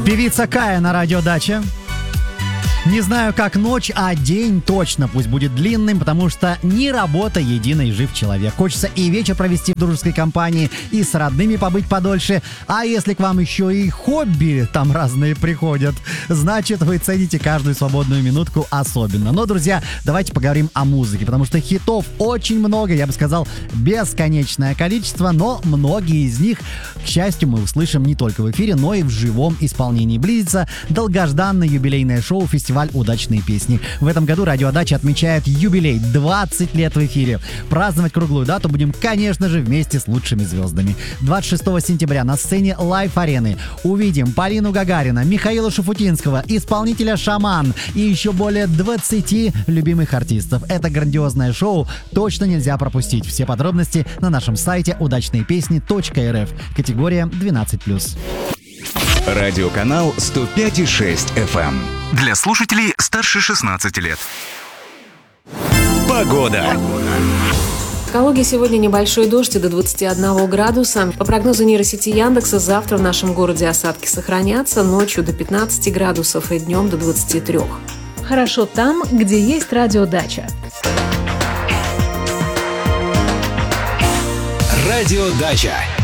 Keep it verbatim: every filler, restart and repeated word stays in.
Певица Кая на радио Дача. Не знаю, как ночь, а день точно пусть будет длинным, потому что не работа единый жив человек. Хочется и вечер провести в дружеской компании, и с родными побыть подольше. А если к вам еще и хобби там разные приходят, значит, вы цените каждую свободную минутку особенно. Но, друзья, давайте поговорим о музыке, потому что хитов очень много, я бы сказал, бесконечное количество, но многие из них, к счастью, мы услышим не только в эфире, но и в живом исполнении. Близится долгожданное юбилейное шоу «Фестиваль «Удачные песни». В этом году радио Дача отмечает юбилей, двадцать лет в эфире. Праздновать круглую дату будем, конечно же, вместе с лучшими звездами. двадцать шестого сентября на сцене Лайф-арены увидим Полину Гагарина, Михаила Шуфутинского, исполнителя «Шаман» и еще более двадцати любимых артистов. Это грандиозное шоу точно нельзя пропустить. Все подробности на нашем сайте удачные песни точка эр эф. Категория двенадцать плюс. Радиоканал сто пять и шесть эф эм. Для слушателей старше шестнадцати лет. Погода. В Калуге сегодня небольшой дождь и до двадцати одного градуса. По прогнозу нейросети Яндекса, завтра в нашем городе осадки сохранятся, ночью до пятнадцати градусов и днем до двадцати трёх. Хорошо там, где есть радио Дача. Радио Дача.